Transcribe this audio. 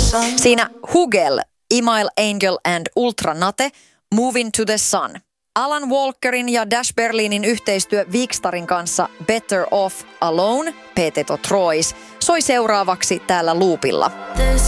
Siinä Hugel, Email Angel and Ultra Nate, Moving to the Sun. Alan Walkerin ja Dash Berlinin yhteistyö Weekstarin kanssa Better Off Alone, Peteto Trois, soi seuraavaksi täällä loopilla.